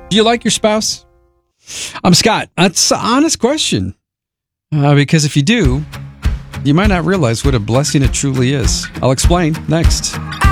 Do you like your spouse? I'm Scott. That's an honest question. Because if you do, you might not realize what a blessing it truly is. I'll explain next.